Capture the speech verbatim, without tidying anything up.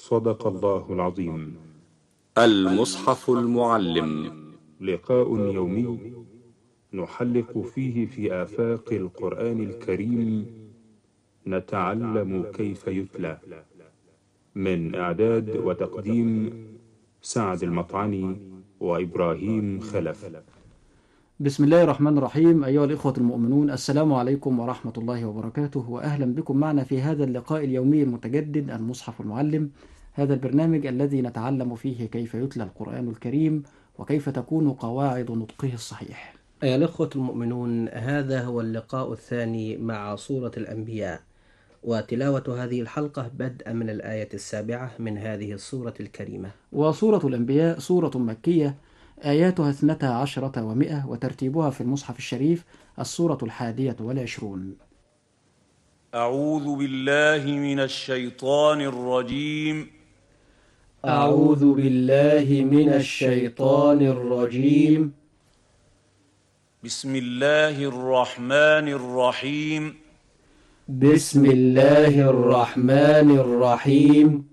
صدق الله العظيم. المصحف المعلم، لقاء يومي نحلق فيه في آفاق القرآن الكريم، نتعلم كيف يتلى. من إعداد وتقديم سعد المطعني وإبراهيم خلف. بسم الله الرحمن الرحيم. أيها الإخوة المؤمنون، السلام عليكم ورحمة الله وبركاته، وأهلا بكم معنا في هذا اللقاء اليومي المتجدد المصحف المعلم، هذا البرنامج الذي نتعلم فيه كيف يتلى القرآن الكريم وكيف تكون قواعد نطقه الصحيح. أيها الإخوة المؤمنون، هذا هو اللقاء الثاني مع سورة الأنبياء، وتلاوة هذه الحلقة بدءا من الآية السابعة من هذه السورة الكريمة. وسورة الأنبياء سورة مكية، آياتها اثنتا عشرة ومئة، وترتيبها في المصحف الشريف السورة الحادية والعشرون. أعوذ بالله من الشيطان الرجيم. أعوذ بالله من الشيطان الرجيم. بسم الله الرحمن الرحيم. بسم الله الرحمن الرحيم.